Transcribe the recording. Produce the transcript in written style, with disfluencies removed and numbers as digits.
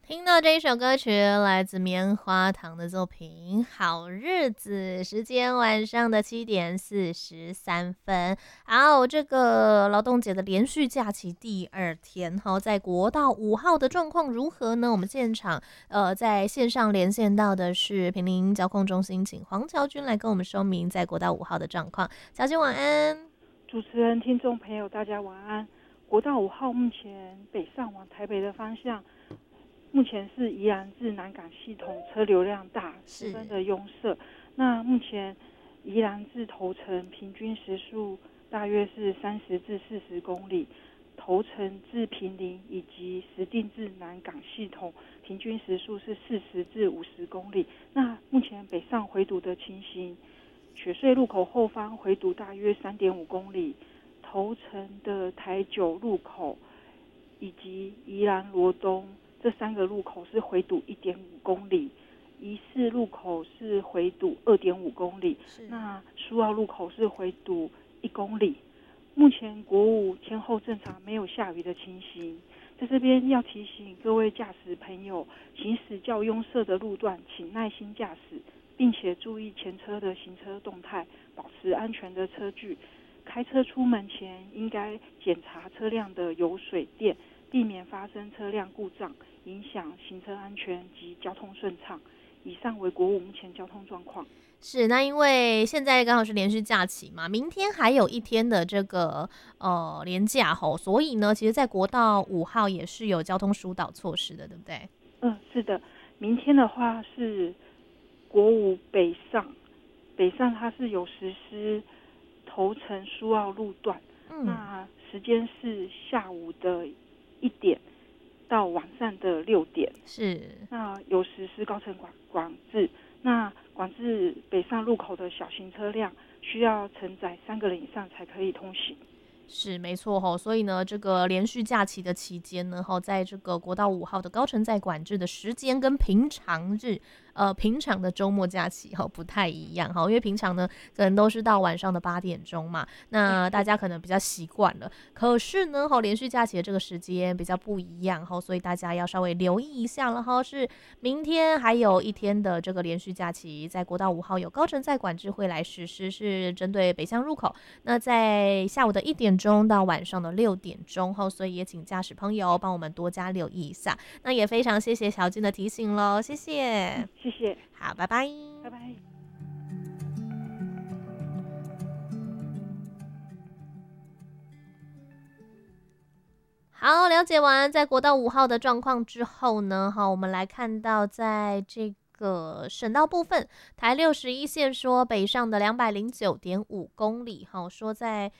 听到这一首歌曲，来自棉花糖的作品《好日子》，时间晚上的7:43。好，这个劳动节的连续假期第二天，在国道5号的状况如何呢？我们现场在线上连线到的是坪林交控中心，请黄乔君来跟我们说明在国道5号的状况。乔君晚安。 主持人、听众朋友，大家晚安。国道5号目前北上往台北的方向，目前是宜兰至南港系统车流量大，十分的拥塞。那目前宜兰至头城平均时速大约是30至40公里，头城至坪林以及石碇至南港系统平均时速是40至50公里。那目前北上回堵的情形，雪隧路口后方回堵大约3.5公里，头城的台九路口以及宜兰罗东这3个路口是回堵1.5公里，宜四路口是回堵2.5公里，那苏澳路口是回堵1公里。目前国五天候正常，没有下雨的情形。在这边要提醒各位驾驶朋友，行驶较拥塞的路段，请耐心驾驶，并且注意前车的行车动态，保持安全的车距。开车出门前应该检查车辆的油水电，避免发生车辆故障，影响行车安全及交通顺畅。以上为国五目前交通状况。 是，那因为现在刚好是连续假期嘛，明天还有一天的这个连假吼，所以呢，其实在国道5号也是有交通疏导措施的，对不对？ 是的，明天的话是国五北上它是有实施头城苏澳路段，那时间是下午的1点到晚上的6点， 是， 那有实施高层管制，那管制北上路口的小型车辆需要承载3个人以上才可以通行。 是没错吼，所以呢，这个连续假期的期间呢，在这个国道5号的高承载管制的时间跟平常的周末假期不太一样因为平常呢可能都是到晚上的8点钟嘛，那大家可能比较习惯了。可是呢，连续假期的这个时间比较不一样所以大家要稍微留意一下了是明天还有一天的这个连续假期，在国道5号有高承载管制会来实施，是针对北向入口。那在下午的1点钟到晚上的6点钟所以也请驾驶朋友帮我们多加留意一下。那也非常谢谢小金的提醒咯，谢谢。 谢谢， 好，拜拜， 拜拜。 好，了解完在国道5号的状况之后呢，我们来看到在这个省道部分，台61线说北上的209.5公里，说在